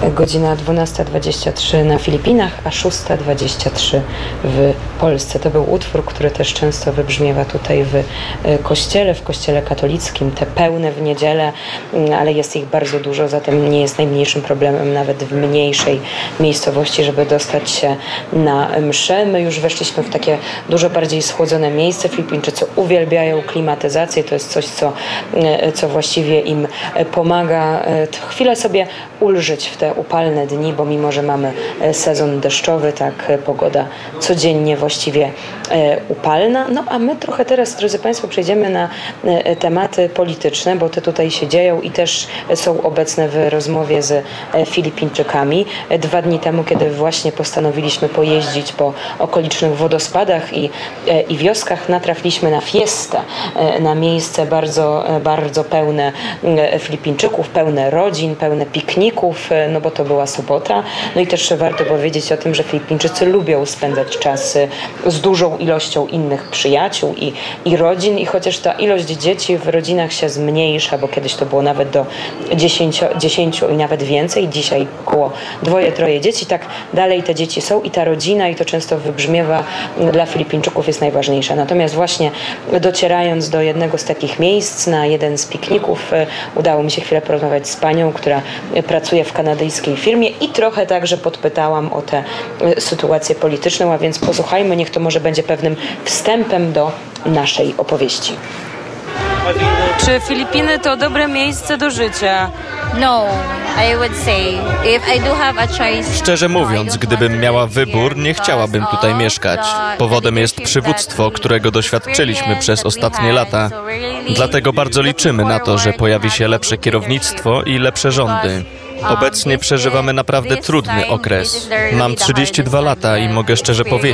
godzina 12:23 na Filipinach, a 6:23 w Polsce. To był utwór, który też często wybrzmiewa tutaj w kościele katolickim, te pełne w niedzielę, ale jest ich bardzo dużo, zatem nie jest najmniejszym problemem nawet w mniejszej miejscowości, żeby dostać się na mszę. My już weszliśmy w takie dużo bardziej schłodzone miejsce. Filipińczycy uwielbiają klimatyzację, to jest coś, co właściwie im pomaga chwilę sobie ulżyć w te upalne dni, bo mimo, że mamy sezon deszczowy, tak pogoda codziennie właściwie upalna. No a my trochę teraz, drodzy Państwo, przejdziemy na tematy polityczne, bo te tutaj się dzieją i też są obecne w rozmowie z Filipińczykami. 2 dni temu, kiedy właśnie postanowiliśmy pojeździć po okolicznych wodospadach i wioskach, natrafiliśmy na fiestę, na miejsce bardzo, bardzo pełne Filipińczyków, pełne rodzin, pełne pikników, no bo to była sobota. No i też warto powiedzieć o tym, że Filipińczycy lubią spędzać czas z dużą ilością innych przyjaciół i rodzin, i chociaż ta ilość dzieci w rodzinach się zmniejsza, bo kiedyś to było nawet do 10 i nawet więcej, dzisiaj około 2-3 dzieci, tak dalej te dzieci są i ta rodzina, i to często wybrzmiewa, dla Filipińczyków jest najważniejsza. Natomiast właśnie docierając do jednego z takich miejsc, na jeden z pikników, udało mi się chwilę porozmawiać z panią, która pracuje w kanadyjskiej firmie, i trochę także podpytałam o tę sytuację polityczną, a więc posłuchajmy, niech to może będzie pewnym wstępem do naszej opowieści. Czy Filipiny to dobre miejsce do życia? No, I would say if I do have a choice. Szczerze mówiąc, gdybym miała wybór, nie chciałabym tutaj mieszkać. Powodem jest przywództwo, którego doświadczyliśmy przez ostatnie lata. Dlatego bardzo liczymy na to, że pojawi się lepsze kierownictwo i lepsze rządy. Obecnie przeżywamy naprawdę trudny okres. Mam 32 lata i mogę szczerze powiedzieć,